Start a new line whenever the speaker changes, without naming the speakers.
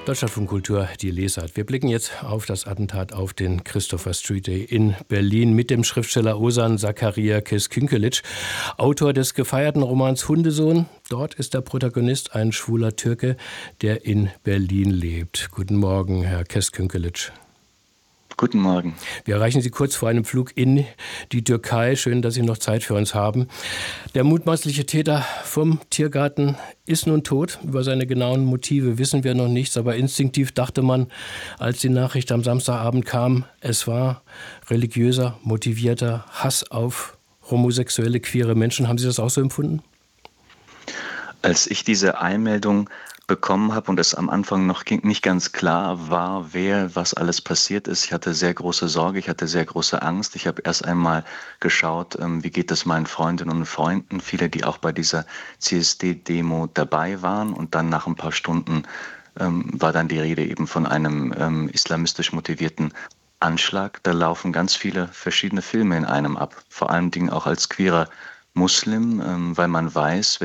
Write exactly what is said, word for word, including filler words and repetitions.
Deutschlandfunk Kultur, die Lesart. Wir blicken jetzt auf das Attentat auf den Christopher Street Day in Berlin mit dem Schriftsteller Ozan Zakaria Keskünkelic, Autor des gefeierten Romans Hundesohn. Dort ist der Protagonist ein schwuler Türke, der in Berlin lebt. Guten Morgen, Herr Keskünkelic.
Guten Morgen.
Wir erreichen Sie kurz vor einem Flug in die Türkei. Schön, dass Sie noch Zeit für uns haben. Der mutmaßliche Täter vom Tiergarten ist nun tot. Über seine genauen Motive wissen wir noch nichts, aber instinktiv dachte man, als die Nachricht am Samstagabend kam, es war religiöser, motivierter Hass auf homosexuelle, queere Menschen. Haben Sie das auch so empfunden?
Als ich diese Einmeldung bekommen habe und es am Anfang noch nicht ganz klar war, wer, was alles passiert ist, ich hatte sehr große Sorge, ich hatte sehr große Angst. Ich habe erst einmal geschaut, wie geht es meinen Freundinnen und Freunden, viele, die auch bei dieser C S D-Demo dabei waren. Und dann nach ein paar Stunden ähm, war dann die Rede eben von einem ähm, islamistisch motivierten Anschlag. Da laufen ganz viele verschiedene Filme in einem ab, vor allen Dingen auch als queerer Muslim, ähm, weil man weiß,